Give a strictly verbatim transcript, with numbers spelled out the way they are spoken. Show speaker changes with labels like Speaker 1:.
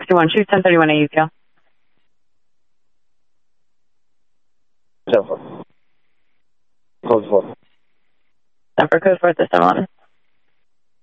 Speaker 1: sixty-one, shoot ten thirty-one A U T L.
Speaker 2: ten four. Code four.
Speaker 1: Denver, code four, system eleven.